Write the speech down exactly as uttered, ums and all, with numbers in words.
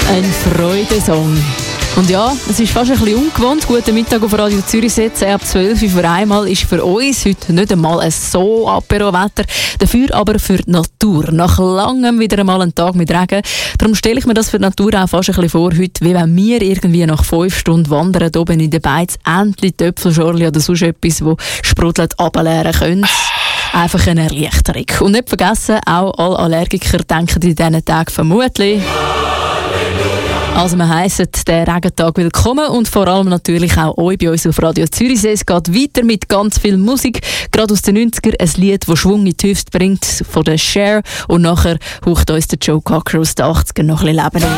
Ein Freudensong. Und ja, es ist fast ein bisschen ungewohnt. Guten Mittag auf Radio Zürich, zehn ab zwölf Uhr. Für einmal ist für uns heute nicht einmal ein so Apero-Wetter, dafür aber für die Natur. Nach langem wieder einmal ein Tag mit Regen. Darum stelle ich mir das für die Natur auch fast ein bisschen vor, heute, wie wenn wir irgendwie nach fünf Stunden wandern, oben in der Beiz, endlich die Äpfelschorle oder sonst etwas, das sprudelt, ableeren können. Einfach eine Erleichterung. Und nicht vergessen, auch alle Allergiker denken in diesen Tagen vermutlich. Also wir heissen den Regentag willkommen und vor allem natürlich auch euch bei uns auf Radio Zürichsee. Es geht weiter mit ganz viel Musik, gerade aus den neunziger, ein Lied, das Schwung in die Hüfte bringt, von der Cher, und nachher haucht uns der Joe Cocker aus den achtziger noch ein bisschen Leben ein.